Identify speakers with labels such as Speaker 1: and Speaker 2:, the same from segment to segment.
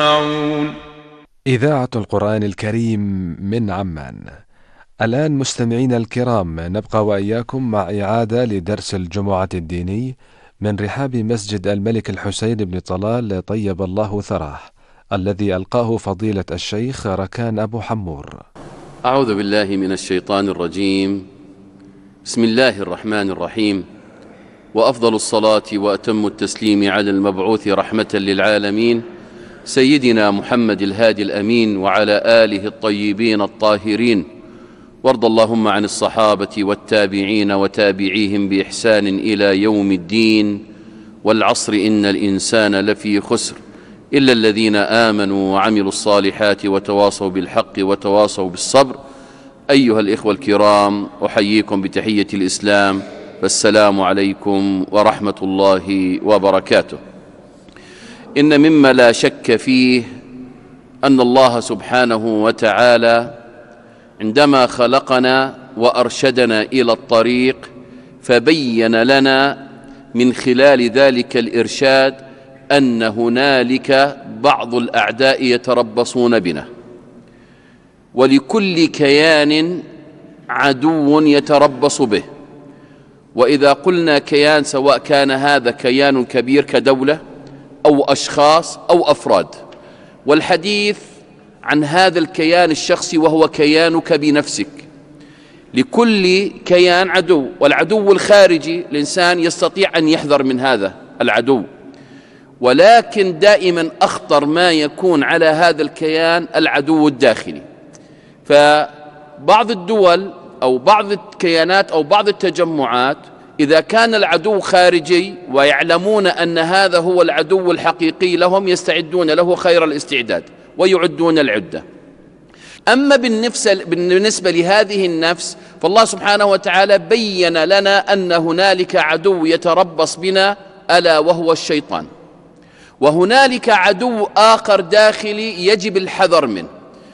Speaker 1: يسمعون.
Speaker 2: إذاعة القرآن الكريم من عمان. الآن مستمعين الكرام، نبقى وإياكم مع إعادة لدرس الجمعة الديني من رحاب مسجد الملك الحسين بن طلال طيب الله ثراه، الذي ألقاه فضيلة الشيخ ركان أبو حمور.
Speaker 3: أعوذ بالله من الشيطان الرجيم. بسم الله الرحمن الرحيم، وأفضل الصلاة وأتم التسليم على المبعوث رحمة للعالمين سيدنا محمد الهادي الأمين وعلى آله الطيبين الطاهرين، وارض اللهم عن الصحابة والتابعين وتابعيهم بإحسان إلى يوم الدين. والعصر إن الإنسان لفي خسر إلا الذين آمنوا وعملوا الصالحات وتواصوا بالحق وتواصوا بالصبر. أيها الإخوة الكرام، أحييكم بتحية الإسلام، فالسلام عليكم ورحمة الله وبركاته. إن مما لا شك فيه أن الله سبحانه وتعالى عندما خلقنا وأرشدنا إلى الطريق فبين لنا من خلال ذلك الإرشاد أن هنالك بعض الأعداء يتربصون بنا، ولكل كيان عدو يتربص به. وإذا قلنا كيان، سواء كان هذا كيان كبير كدولة أو أشخاص أو أفراد، والحديث عن هذا الكيان الشخصي وهو كيانك بنفسك. لكل كيان عدو، والعدو الخارجي الإنسان يستطيع أن يحذر من هذا العدو، ولكن دائما أخطر ما يكون على هذا الكيان العدو الداخلي. فبعض الدول أو بعض الكيانات أو بعض التجمعات إذا كان العدو خارجي ويعلمون أن هذا هو العدو الحقيقي لهم، يستعدون له خير الاستعداد ويعدون العدة. أما بالنسبة لهذه النفس، فالله سبحانه وتعالى بين لنا أن هنالك عدو يتربص بنا، ألا وهو الشيطان. وهنالك عدو آخر داخلي يجب الحذر منه.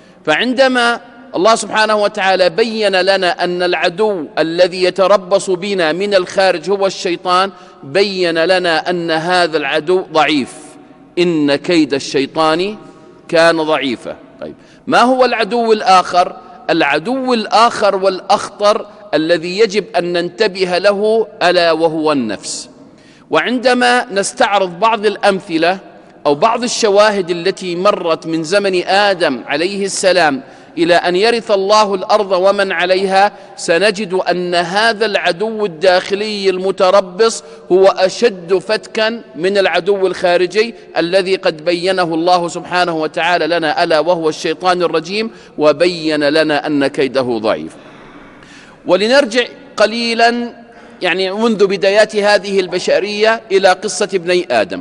Speaker 3: فعندما الله سبحانه وتعالى بين لنا أن العدو الذي يتربص بنا من الخارج هو الشيطان، بين لنا أن هذا العدو ضعيف، إن كيد الشيطان كان ضعيفا. طيب، ما هو العدو الآخر؟ العدو الآخر والأخطر الذي يجب أن ننتبه له ألا وهو النفس. وعندما نستعرض بعض الأمثلة أو بعض الشواهد التي مرت من زمن آدم عليه السلام إلى أن يرث الله الأرض ومن عليها، سنجد أن هذا العدو الداخلي المتربص هو أشد فتكا من العدو الخارجي الذي قد بينه الله سبحانه وتعالى لنا، ألا وهو الشيطان الرجيم، وبين لنا أن كيده ضعيف. ولنرجع قليلا منذ بدايات هذه البشرية إلى قصة ابني آدم.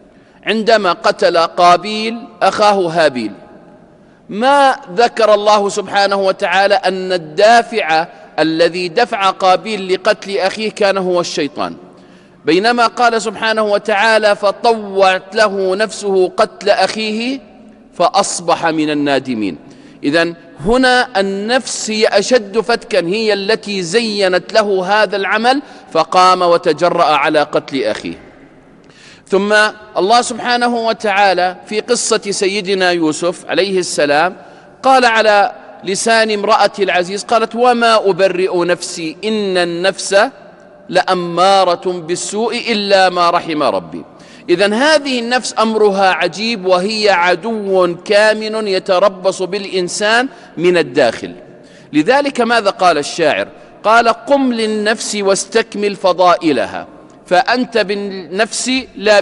Speaker 3: عندما قتل قابيل أخاه هابيل، ما ذكر الله سبحانه وتعالى أن الدافع الذي دفع قابيل لقتل أخيه كان هو الشيطان، بينما قال سبحانه وتعالى فطوعت له نفسه قتل أخيه فأصبح من النادمين. إذن هنا النفس هي أشد فتكا، هي التي زينت له هذا العمل فقام وتجرأ على قتل أخيه. ثم الله سبحانه وتعالى في قصة سيدنا يوسف عليه السلام قال على لسان امرأة العزيز، قالت وما أبرئ نفسي إن النفس لأمارة بالسوء إلا ما رحم ربي. إذن هذه النفس أمرها عجيب، وهي عدو كامن يتربص بالإنسان من الداخل. لذلك ماذا قال الشاعر؟ قال قم للنفس واستكمل فضائلها، فأنت بالنفس لا